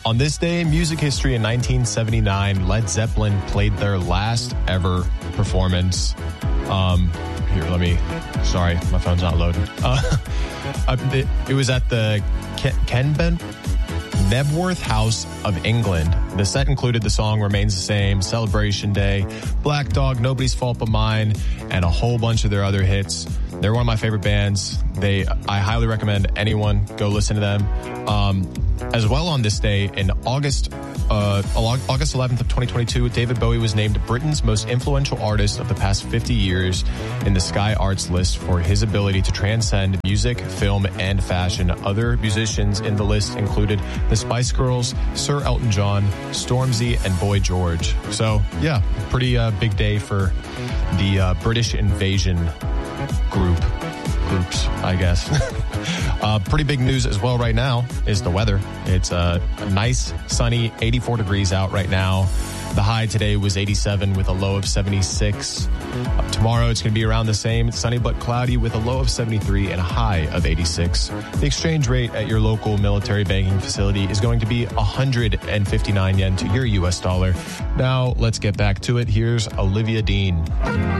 On this day in music history in 1979, Led Zeppelin played their last ever performance. Sorry, my phone's not loading. It was at the Kenben Nebworth House of England. The set included The Song Remains the Same, Celebration Day, Black Dog, Nobody's Fault But Mine, and a whole bunch of their other hits. They're one of my favorite bands. I highly recommend anyone go listen to them. As well on this day in August 11th of 2022, David Bowie was named Britain's most influential artist of the past 50 years in the Sky Arts list for his ability to transcend music, film, and fashion. Other musicians in the list included the Spice Girls, Sir Elton John, Stormzy, and Boy George. So, yeah, pretty big day for the British Invasion groups, I guess. Pretty big news as well right now is the weather. It's a nice, sunny 84 degrees out right now. The high today was 87 with a low of 76. Tomorrow it's going to be around the same. It's sunny but cloudy with a low of 73 and a high of 86. The exchange rate at your local military banking facility is going to be 159 yen to your US dollar. Now let's get back to it. Here's Olivia Dean.